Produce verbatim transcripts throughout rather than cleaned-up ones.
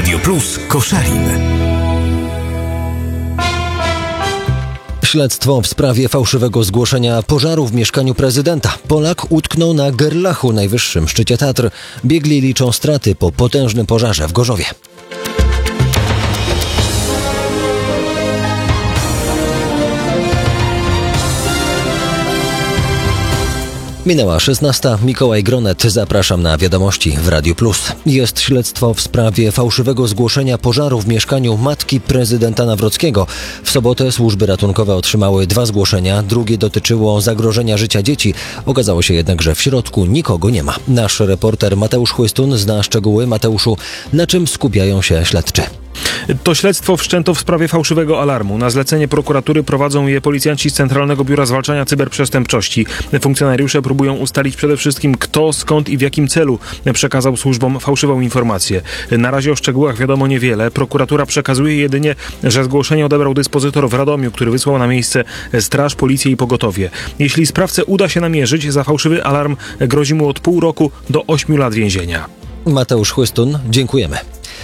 Radio Plus Koszalin. Śledztwo w sprawie fałszywego zgłoszenia pożaru w mieszkaniu prezydenta. Polak utknął na Gerlachu, najwyższym szczycie Tatr. Biegli liczą straty po potężnym pożarze w Gorzowie. Minęła szesnasta. Mikołaj Gronet. Zapraszam na wiadomości w Radiu Plus. Jest śledztwo w sprawie fałszywego zgłoszenia pożaru w mieszkaniu matki prezydenta Nawrockiego. W sobotę służby ratunkowe otrzymały dwa zgłoszenia. Drugie dotyczyło zagrożenia życia dzieci. Okazało się jednak, że w środku nikogo nie ma. Nasz reporter Mateusz Chłystun zna szczegóły. Mateuszu, na czym skupiają się śledczy? To śledztwo wszczęto w sprawie fałszywego alarmu. Na zlecenie prokuratury prowadzą je policjanci z Centralnego Biura Zwalczania Cyberprzestępczości. Funkcjonariusze próbują ustalić przede wszystkim, kto, skąd i w jakim celu przekazał służbom fałszywą informację. Na razie o szczegółach wiadomo niewiele. Prokuratura przekazuje jedynie, że zgłoszenie odebrał dyspozytor w Radomiu, który wysłał na miejsce straż, policję i pogotowie. Jeśli sprawcę uda się namierzyć, za fałszywy alarm grozi mu od pół roku do ośmiu lat więzienia. Mateusz Chłystun, dziękujemy.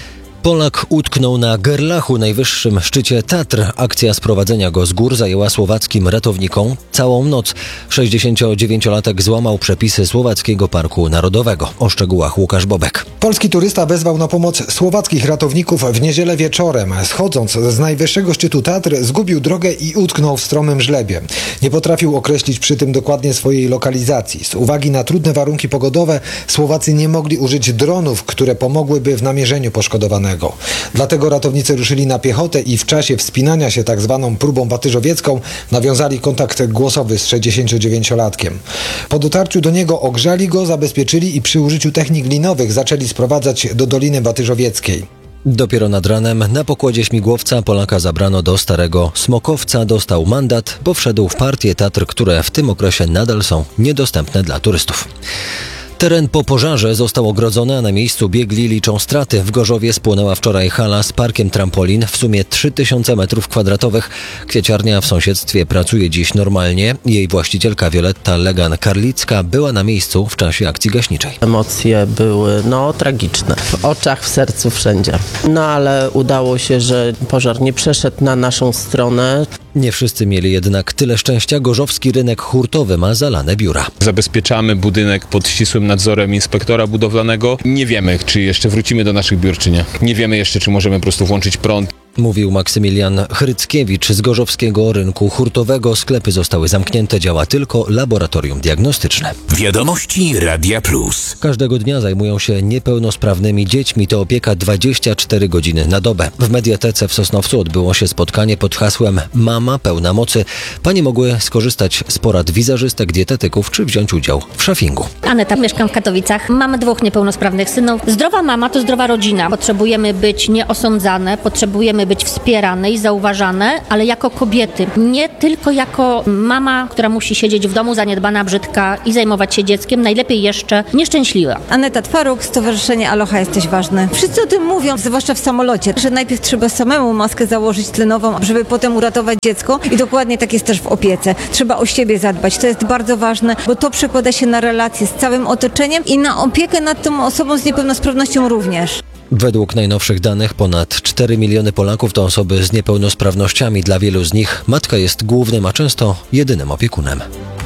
Polak utknął na Gerlachu, najwyższym szczycie Tatr. Akcja sprowadzenia go z gór zajęła słowackim ratownikom całą noc. sześćdziesięciodziewięciolatek złamał przepisy Słowackiego Parku Narodowego. O szczegółach Łukasz Bobek. Polski turysta wezwał na pomoc słowackich ratowników w niedzielę wieczorem. Schodząc z najwyższego szczytu Tatr, zgubił drogę i utknął w stromym żlebie. Nie potrafił określić przy tym dokładnie swojej lokalizacji. Z uwagi na trudne warunki pogodowe Słowacy nie mogli użyć dronów, które pomogłyby w namierzeniu poszkodowanego. Dlatego ratownicy ruszyli na piechotę i w czasie wspinania się tak zwaną próbą batyżowiecką nawiązali kontakt głosowy z sześćdziesięciodziewięciolatkiem. Po dotarciu do niego ogrzali go, zabezpieczyli i przy użyciu technik linowych zaczęli sprowadzać do Doliny Batyżowieckiej. Dopiero nad ranem na pokładzie śmigłowca Polaka zabrano do Starego Smokowca. Dostał mandat, bo wszedł w partię Tatr, które w tym okresie nadal są niedostępne dla turystów. Teren po pożarze został ogrodzony, a na miejscu biegli liczą straty. W Gorzowie spłonęła wczoraj hala z parkiem trampolin, w sumie trzy tysiące metrów kwadratowych. Kwieciarnia w sąsiedztwie pracuje dziś normalnie. Jej właścicielka Wioletta Legan-Karlicka była na miejscu w czasie akcji gaśniczej. Emocje były, no, tragiczne. W oczach, w sercu, wszędzie. No, ale udało się, że pożar nie przeszedł na naszą stronę. Nie wszyscy mieli jednak tyle szczęścia. Gorzowski rynek hurtowy ma zalane biura. Zabezpieczamy budynek pod ścisłym nadzorem inspektora budowlanego. Nie wiemy, czy jeszcze wrócimy do naszych biur, czy nie. Nie wiemy jeszcze, czy możemy po prostu włączyć prąd. Mówił Maksymilian Chryckiewicz z gorzowskiego rynku hurtowego. Sklepy zostały zamknięte, działa tylko laboratorium diagnostyczne. Wiadomości Radia Plus. Każdego dnia zajmują się niepełnosprawnymi dziećmi. To opieka dwadzieścia cztery godziny na dobę. W Mediatece w Sosnowcu odbyło się spotkanie pod hasłem Mama pełna mocy. Panie mogły skorzystać z porad wizerzystek, dietetyków czy wziąć udział w szafingu. Aneta, mieszkam w Katowicach. Mamy dwóch niepełnosprawnych synów. Zdrowa mama to zdrowa rodzina. Potrzebujemy być nieosądzane, potrzebujemy być wspierane i zauważane, ale jako kobiety. Nie tylko jako mama, która musi siedzieć w domu zaniedbana, brzydka i zajmować się dzieckiem, najlepiej jeszcze nieszczęśliwa. Aneta Twaruk, Stowarzyszenie Aloha Jesteś Ważny. Wszyscy o tym mówią, zwłaszcza w samolocie, że najpierw trzeba samemu maskę założyć tlenową, żeby potem uratować dziecko i dokładnie tak jest też w opiece. Trzeba o siebie zadbać. To jest bardzo ważne, bo to przekłada się na relacje z całym otoczeniem i na opiekę nad tą osobą z niepełnosprawnością również. Według najnowszych danych ponad cztery miliony Polaków to osoby z niepełnosprawnościami. Dla wielu z nich matka jest głównym, a często jedynym opiekunem.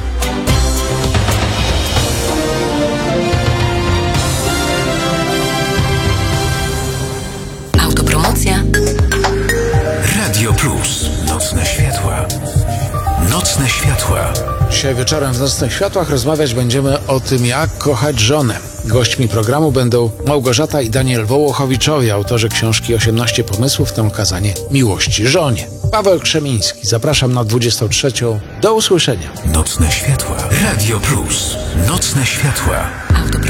Autopromocja. Radio Plus. Nocne światła. Nocne światła. Dzisiaj wieczorem w Nocnych Światłach rozmawiać będziemy o tym, jak kochać żonę. Gośćmi programu będą Małgorzata i Daniel Wołochowiczowie, autorzy książki osiemnaście pomysłów na okazanie miłości żonie. Paweł Krzemiński. Zapraszam na dwudziestą trzecią. Do usłyszenia. Nocne światła. Radio Plus. Nocne światła. Autopromocja.